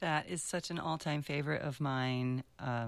That is such an all-time favorite of mine.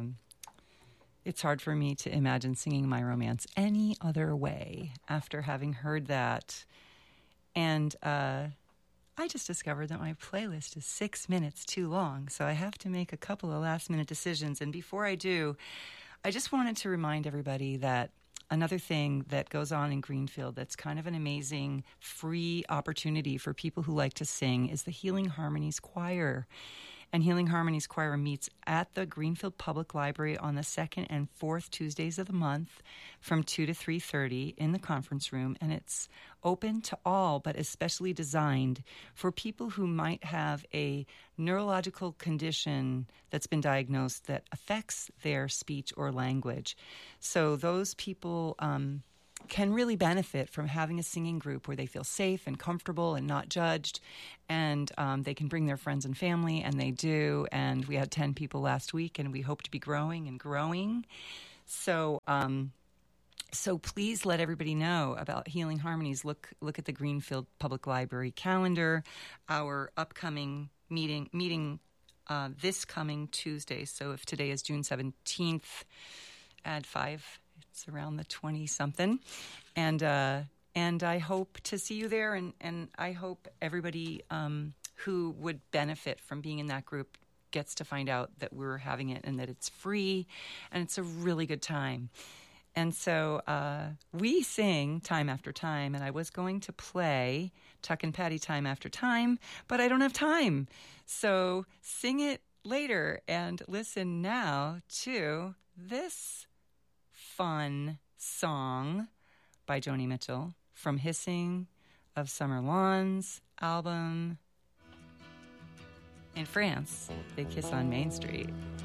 It's hard for me to imagine singing My Romance any other way after having heard that. And I just discovered that my playlist is 6 minutes too long, so I have to make a couple of last-minute decisions. And before I do, I just wanted to remind everybody that another thing that goes on in Greenfield that's kind of an amazing free opportunity for people who like to sing is the Healing Harmonies Choir. And Healing Harmonies Choir meets at the Greenfield Public Library on the second and fourth Tuesdays of the month from 2 to 3:30 in the conference room. And it's open to all, but especially designed for people who might have a neurological condition that's been diagnosed that affects their speech or language. So those people can really benefit from having a singing group where they feel safe and comfortable and not judged, and they can bring their friends and family, and they do. And we had 10 people last week, and we hope to be growing and growing. So please let everybody know about Healing Harmonies. Look at the Greenfield Public Library calendar. Our upcoming meeting this coming Tuesday. So if today is June 17th, add 5. It's around the 20-something. And I hope to see you there. And I hope everybody who would benefit from being in that group gets to find out that we're having it and that it's free. And it's a really good time. And so we sing Time After Time. And I was going to play Tuck and Patty Time After Time, but I don't have time. So sing it later and listen now to this fun song by Joni Mitchell from Hissing of Summer Lawns album. In France, they kiss on Main Street.